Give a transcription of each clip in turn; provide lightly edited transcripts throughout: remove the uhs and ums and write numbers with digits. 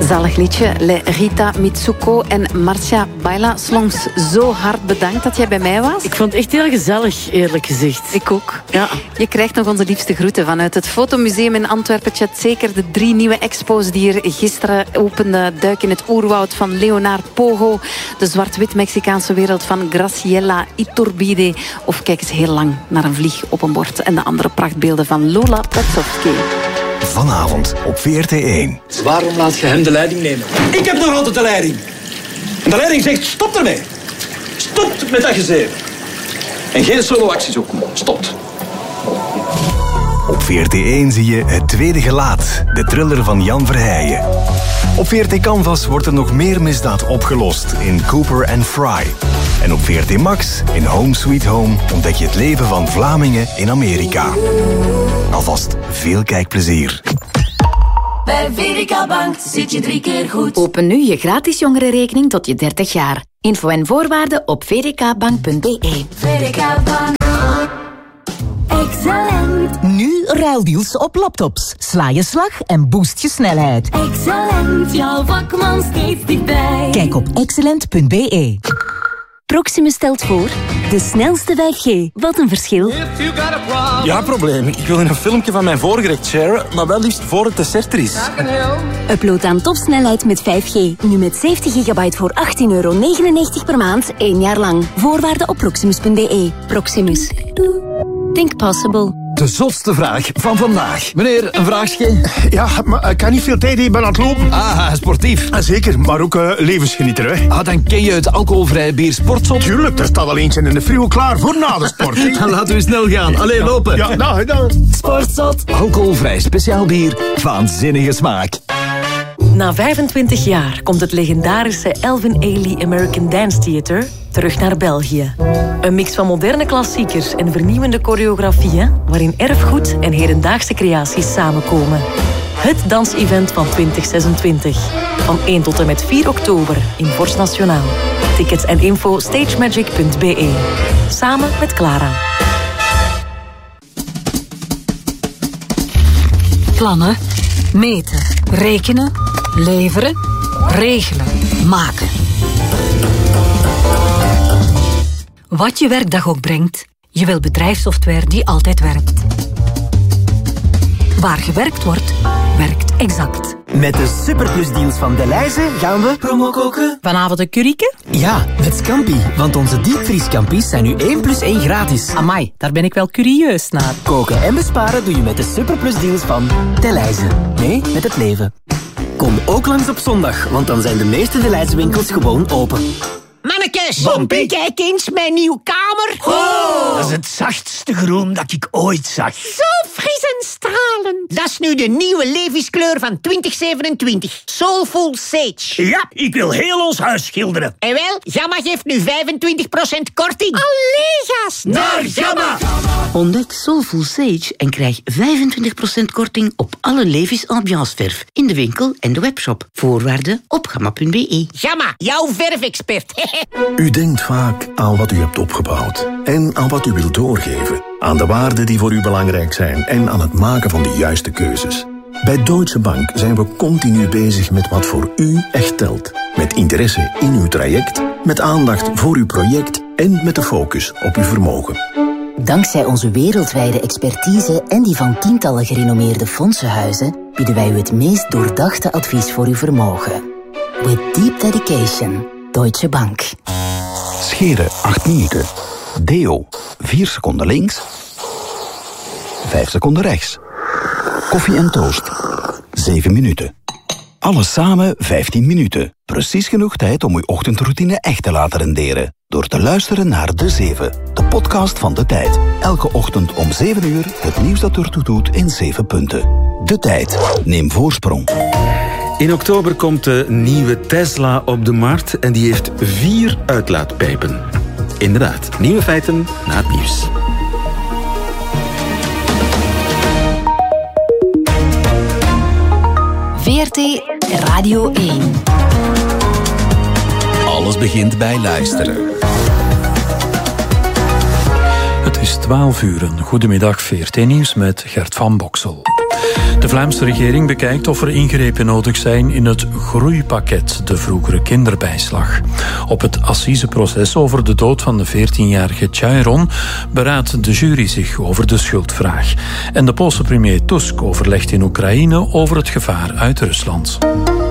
Zalig liedje. Le Rita Mitsuko en Marcia Baila Slongs. Zo hard bedankt dat jij bij mij was. Ik vond het echt heel gezellig, eerlijk gezegd. Ik ook. Ja. Je krijgt nog onze liefste groeten vanuit het Fotomuseum in Antwerpen. Chat zeker de 3 nieuwe expo's die hier gisteren openden. Duik in het oerwoud van Leonard Pogo. De zwart-wit Mexicaanse wereld van Graciela Iturbide. Of kijk eens heel lang naar een vlieg op een bord. En de andere prachtbeelden van Lola Petzovsky. Vanavond op VRT1. Waarom laat je hem de leiding nemen? Ik heb nog altijd de leiding. En de leiding zegt stop ermee. Stop met dat gezeven. En geen solo-acties ook. Stopt. Op VRT1 zie je Het Tweede Gelaat, de thriller van Jan Verheijen. Op VRT Canvas wordt er nog meer misdaad opgelost in Cooper and Fry. En op VRT Max, in Home Sweet Home, ontdek je het leven van Vlamingen in Amerika. Alvast veel kijkplezier. Bij VDK Bank zit je 3 keer goed. Open nu je gratis jongerenrekening tot je 30 jaar. Info en voorwaarden op vdkbank.be. VDK Bank. Excellent. Nu ruildeals op laptops. Sla je slag en boost je snelheid. Excellent. Jouw vakman steeds dichtbij. Kijk op excellent.be. Proximus stelt voor, de snelste 5G. Wat een verschil. Ja, probleem. Ik wil een filmpje van mijn voorgerecht sharen, maar wel liefst voor het dessert er is. Upload aan topsnelheid met 5G. Nu met 70 gigabyte voor €18,99 per maand, 1 jaar lang. Voorwaarden op proximus.be. Proximus. Think possible. De zotste vraag van vandaag. Meneer, een vraagje? Ja, maar ik kan niet veel tijd, ik ben aan het lopen. Ah, sportief. Zeker, maar ook levensgenieter, hè. Ah, dan ken je het alcoholvrij bier Sportzot? Tuurlijk, er staat al eentje in de frio klaar voor na de sport. Dan laten we snel gaan. Allee, lopen. Ja, nou. Sportzot. Alcoholvrij speciaal bier. Waanzinnige smaak. Na 25 jaar komt het legendarische Elvin Ailey American Dance Theater terug naar België. Een mix van moderne klassiekers en vernieuwende choreografieën, waarin erfgoed en hedendaagse creaties samenkomen. Het dansevent van 2026. Van 1 tot en met 4 oktober in Vorst Nationaal. Tickets en info stagemagic.be. Samen met Clara. Plannen, meten, rekenen, leveren, regelen, maken. Wat je werkdag ook brengt, je wil bedrijfssoftware die altijd werkt. Waar gewerkt wordt, werkt Exact. Met de superplusdeals van Delhaize gaan we promo koken. Vanavond een curryke? Ja, met Scampi. Want onze diepvrieskampies zijn nu 1 + 1 gratis. Amai, daar ben ik wel curieus naar. Koken en besparen doe je met de superplusdeals van Delhaize. Nee, met het leven. Kom ook langs op zondag, want dan zijn de meeste Delhaize winkels gewoon open. Mannekes, Bompie. kijk eens mijn nieuwe kamer. Oh. Dat is het zachtste groen dat ik ooit zag. Zo fris en stralend. Dat is nu de nieuwe Levi's-kleur van 2027. Soulful Sage. Ja, ik wil heel ons huis schilderen. En wel, Gamma geeft nu 25% korting. Allee, gast. Naar Gamma. Ontdek Soulful Sage en krijg 25% korting op alle Levi's ambianceverf in de winkel en de webshop. Voorwaarden op gamma.be. Gamma, jouw verfexpert. U denkt vaak aan wat u hebt opgebouwd en aan wat u wilt doorgeven. Aan de waarden die voor u belangrijk zijn en aan het maken van de juiste keuzes. Bij Deutsche Bank zijn we continu bezig met wat voor u echt telt. Met interesse in uw traject, met aandacht voor uw project en met de focus op uw vermogen. Dankzij onze wereldwijde expertise en die van tientallen gerenommeerde fondsenhuizen bieden wij u het meest doordachte advies voor uw vermogen. With deep dedication, Deutsche Bank. Scheren 8 minuten. Deo 4 seconden links. 5 seconden rechts. Koffie en toast 7 minuten. Alles samen 15 minuten. Precies genoeg tijd om uw ochtendroutine echt te laten renderen. Door te luisteren naar De 7, de podcast van De Tijd. Elke ochtend om 7 uur het nieuws dat ertoe doet in 7 punten. De Tijd. Neem voorsprong. In oktober komt de nieuwe Tesla op de markt en die heeft 4 uitlaatpijpen. Inderdaad, nieuwe feiten na het nieuws. VRT Radio 1. Alles begint bij luisteren. Het is 12 uur. Goedemiddag, VRT Nieuws met Gert van Boksel. De Vlaamse regering bekijkt of er ingrepen nodig zijn in het groeipakket, de vroegere kinderbijslag. Op het assiseproces over de dood van de 14-jarige Chairon beraadt de jury zich over de schuldvraag. En de Poolse premier Tusk overlegt in Oekraïne over het gevaar uit Rusland.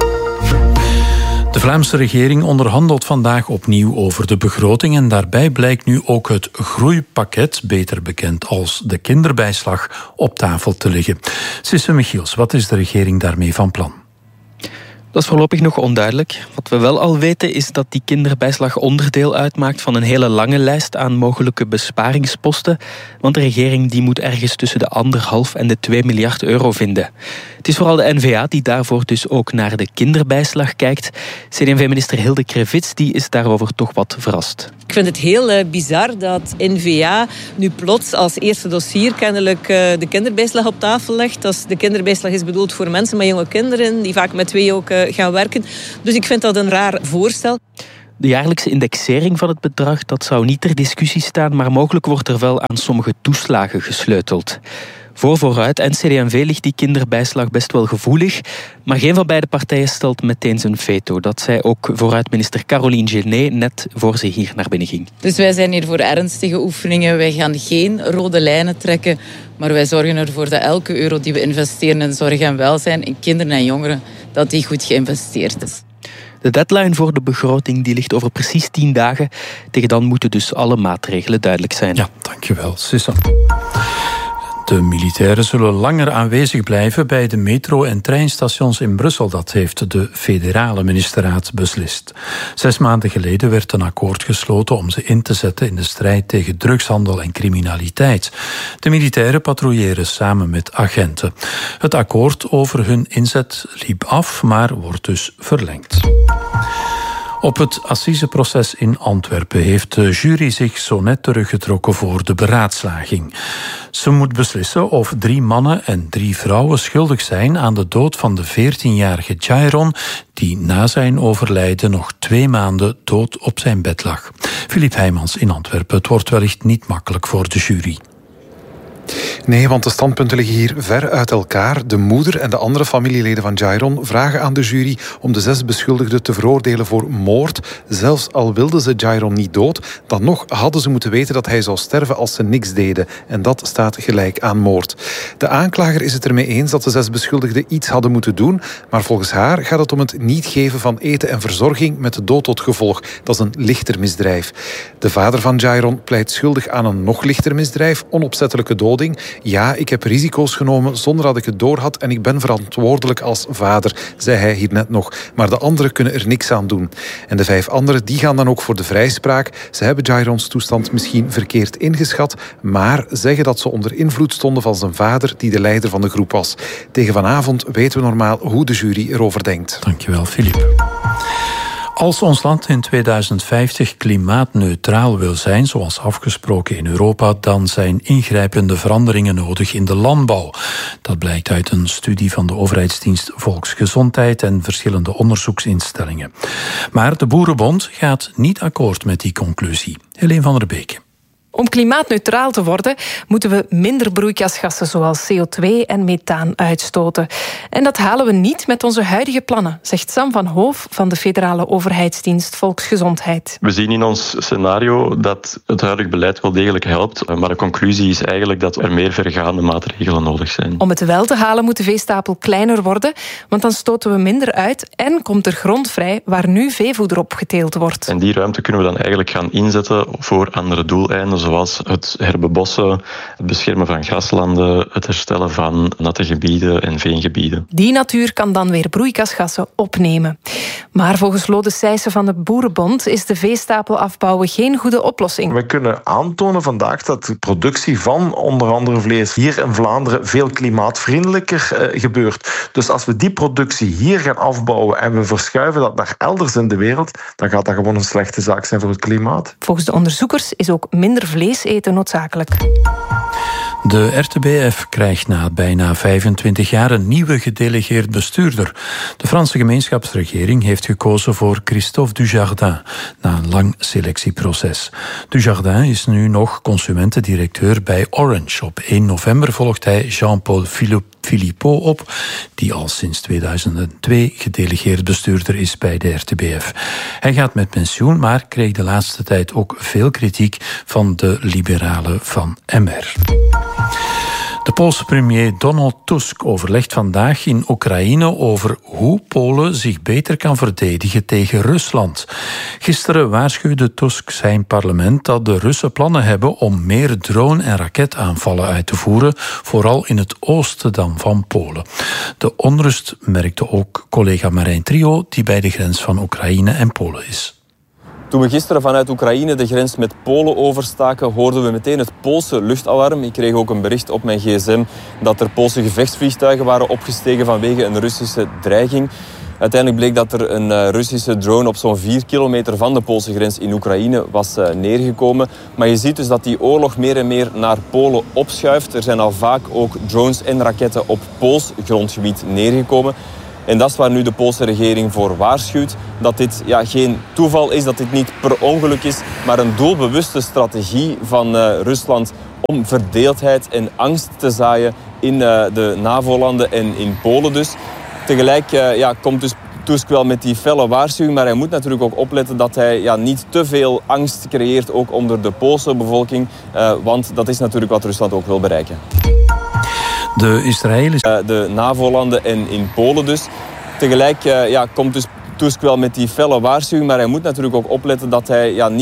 De Vlaamse regering onderhandelt vandaag opnieuw over de begroting en daarbij blijkt nu ook het groeipakket, beter bekend als de kinderbijslag, op tafel te liggen. Sisse Michiels, wat is de regering daarmee van plan? Dat is voorlopig nog onduidelijk. Wat we wel al weten is dat die kinderbijslag onderdeel uitmaakt van een hele lange lijst aan mogelijke besparingsposten. Want de regering die moet ergens tussen de 1,5 en de 2 miljard euro vinden. Het is vooral de N-VA die daarvoor dus ook naar de kinderbijslag kijkt. CD&V-minister Hilde Krevits die is daarover toch wat verrast. Ik vind het heel bizar dat N-VA nu plots als eerste dossier kennelijk de kinderbijslag op tafel legt. De kinderbijslag is bedoeld voor mensen met jonge kinderen die vaak met twee ook gaan werken. Dus ik vind dat een raar voorstel. De jaarlijkse indexering van het bedrag dat zou niet ter discussie staan, maar mogelijk wordt er wel aan sommige toeslagen gesleuteld. Voor Vooruit en CD&V ligt die kinderbijslag best wel gevoelig, maar geen van beide partijen stelt meteen zijn veto. Dat zei ook Vooruit-minister Caroline Genet net voor ze hier naar binnen ging. Dus wij zijn hier voor ernstige oefeningen. Wij gaan geen rode lijnen trekken, maar wij zorgen ervoor dat elke euro die we investeren in zorg en welzijn, in kinderen en jongeren, dat die goed geïnvesteerd is. De deadline voor de begroting die ligt over precies 10 dagen. Tegen dan moeten dus alle maatregelen duidelijk zijn. Ja, dankjewel, Sissa. De militairen zullen langer aanwezig blijven bij de metro- en treinstations in Brussel. Dat heeft de federale ministerraad beslist. 6 maanden geleden werd een akkoord gesloten om ze in te zetten in de strijd tegen drugshandel en criminaliteit. De militairen patrouilleren samen met agenten. Het akkoord over hun inzet liep af, maar wordt dus verlengd. Op het assiseproces in Antwerpen heeft de jury zich zo net teruggetrokken voor de beraadslaging. Ze moet beslissen of 3 mannen en 3 vrouwen schuldig zijn aan de dood van de 14-jarige Chairon, die na zijn overlijden nog 2 maanden dood op zijn bed lag. Filip Heijmans in Antwerpen. Het wordt wellicht niet makkelijk voor de jury. Nee, want de standpunten liggen hier ver uit elkaar. De moeder en de andere familieleden van Chairon vragen aan de jury om de 6 beschuldigden te veroordelen voor moord. Zelfs al wilden ze Chairon niet dood, dan nog hadden ze moeten weten dat hij zou sterven als ze niks deden. En dat staat gelijk aan moord. De aanklager is het ermee eens dat de 6 beschuldigden iets hadden moeten doen, maar volgens haar gaat het om het niet geven van eten en verzorging met de dood tot gevolg. Dat is een lichter misdrijf. De vader van Chairon pleit schuldig aan een nog lichter misdrijf, onopzettelijke doding. Ja, ik heb risico's genomen zonder dat ik het doorhad en ik ben verantwoordelijk als vader, zei hij hier net nog. Maar de anderen kunnen er niks aan doen. En de 5 anderen die gaan dan ook voor de vrijspraak. Ze hebben Chairons toestand misschien verkeerd ingeschat, maar zeggen dat ze onder invloed stonden van zijn vader, die de leider van de groep was. Tegen vanavond weten we normaal hoe de jury erover denkt. Dankjewel, Filip. Als ons land in 2050 klimaatneutraal wil zijn, zoals afgesproken in Europa, dan zijn ingrijpende veranderingen nodig in de landbouw. Dat blijkt uit een studie van de overheidsdienst Volksgezondheid en verschillende onderzoeksinstellingen. Maar de Boerenbond gaat niet akkoord met die conclusie. Helene van der Beek. Om klimaatneutraal te worden, moeten we minder broeikasgassen zoals CO2 en methaan uitstoten. En dat halen we niet met onze huidige plannen, zegt Sam van Hoof van de federale overheidsdienst Volksgezondheid. We zien in ons scenario dat het huidige beleid wel degelijk helpt, maar de conclusie is eigenlijk dat er meer vergaande maatregelen nodig zijn. Om het wel te halen moet de veestapel kleiner worden, want dan stoten we minder uit en komt er grond vrij waar nu veevoeder op geteeld wordt. En die ruimte kunnen we dan eigenlijk gaan inzetten voor andere doeleinden, zoals het herbebossen, het beschermen van graslanden, het herstellen van natte gebieden en veengebieden. Die natuur kan dan weer broeikasgassen opnemen. Maar volgens Lode Sijssen van de Boerenbond is de veestapel afbouwen geen goede oplossing. We kunnen aantonen vandaag dat de productie van onder andere vlees hier in Vlaanderen veel klimaatvriendelijker gebeurt. Dus als we die productie hier gaan afbouwen en we verschuiven dat naar elders in de wereld, dan gaat dat gewoon een slechte zaak zijn voor het klimaat. Volgens de onderzoekers is ook minder vlees eten noodzakelijk. De RTBF krijgt na bijna 25 jaar een nieuwe gedelegeerd bestuurder. De Franse gemeenschapsregering heeft gekozen voor Christophe Dujardin na een lang selectieproces. Dujardin is nu nog consumentendirecteur bij Orange. Op 1 november volgt hij Jean-Paul Philippot op, die al sinds 2002 gedelegeerd bestuurder is bij de RTBF. Hij gaat met pensioen, maar kreeg de laatste tijd ook veel kritiek van de liberalen van MR. De Poolse premier Donald Tusk overlegt vandaag in Oekraïne over hoe Polen zich beter kan verdedigen tegen Rusland. Gisteren waarschuwde Tusk zijn parlement dat de Russen plannen hebben om meer drone- en raketaanvallen uit te voeren, vooral in het oosten dan van Polen. De onrust merkte ook collega Marijn Trio, die bij de grens van Oekraïne en Polen is. Toen we gisteren vanuit Oekraïne de grens met Polen overstaken, hoorden we meteen het Poolse luchtalarm. Ik kreeg ook een bericht op mijn gsm dat er Poolse gevechtsvliegtuigen waren opgestegen vanwege een Russische dreiging. Uiteindelijk bleek dat er een Russische drone op zo'n 4 kilometer van de Poolse grens in Oekraïne was neergekomen. Maar je ziet dus dat die oorlog meer en meer naar Polen opschuift. Er zijn al vaak ook drones en raketten op Pools grondgebied neergekomen. En dat is waar nu de Poolse regering voor waarschuwt. Dat dit geen toeval is, dat dit niet per ongeluk is, maar een doelbewuste strategie van Rusland om verdeeldheid en angst te zaaien in de NAVO-landen en in Polen dus. Tegelijk komt dus Tusk wel met die felle waarschuwing, maar hij moet natuurlijk ook opletten dat hij niet te veel angst creëert, ook onder de Poolse bevolking. Want dat is natuurlijk wat Rusland ook wil bereiken. De Israëlische... de NAVO-landen en in Polen dus. Tegelijk komt dus Tusk wel met die felle waarschuwing, maar hij moet natuurlijk ook opletten dat hij niet